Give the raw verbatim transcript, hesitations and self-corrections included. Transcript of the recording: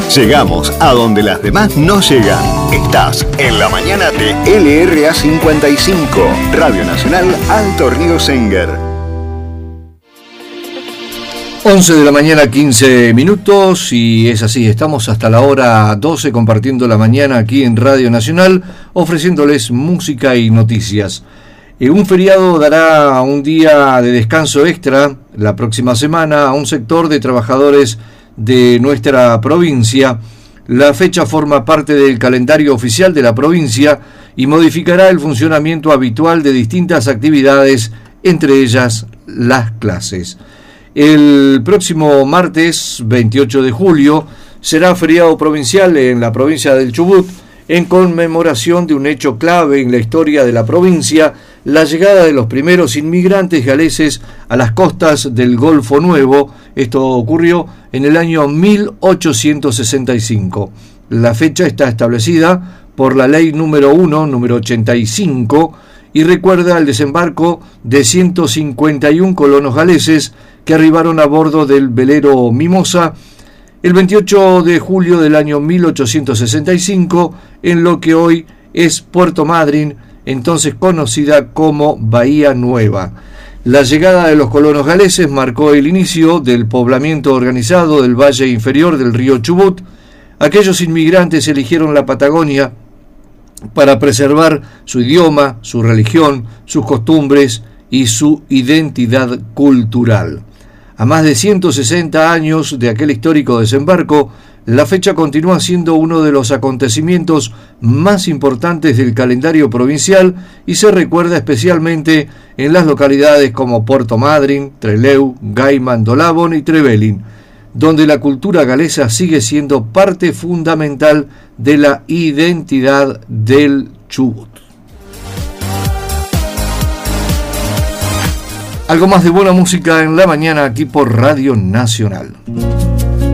Llegamos a donde las demás no llegan. Estás en la mañana de L R A cincuenta y cinco, Radio Nacional Alto Río Senguer. once de la mañana, quince minutos, y es así, estamos hasta la hora doce compartiendo la mañana aquí en Radio Nacional, ofreciéndoles música y noticias. Eh, un feriado dará un día de descanso extra la próxima semana a un sector de trabajadores de nuestra provincia. La fecha forma parte del calendario oficial de la provincia y modificará el funcionamiento habitual de distintas actividades, entre ellas las clases. El próximo martes veintiocho de julio será feriado provincial en la provincia del Chubut en conmemoración de un hecho clave en la historia de la provincia, la llegada de los primeros inmigrantes galeses a las costas del Golfo Nuevo. Esto ocurrió en el año mil ochocientos sesenta y cinco. La fecha está establecida por la ley número uno, número ochenta y cinco, y recuerda el desembarco de ciento cincuenta y uno colonos galeses que arribaron a bordo del velero Mimosa el veintiocho de julio del año mil ochocientos sesenta y cinco en lo que hoy es Puerto Madryn, entonces conocida como Bahía Nueva. La llegada de los colonos galeses marcó el inicio del poblamiento organizado del valle inferior del río Chubut. Aquellos inmigrantes eligieron la Patagonia para preservar su idioma, su religión, sus costumbres y su identidad cultural. A más de ciento sesenta años de aquel histórico desembarco, la fecha continúa siendo uno de los acontecimientos más importantes del calendario provincial y se recuerda especialmente en las localidades como Puerto Madryn, Trelew, Gaiman, Dolabon y Trevelin, donde la cultura galesa sigue siendo parte fundamental de la identidad del Chubut. Algo más de buena música en la mañana aquí por Radio Nacional.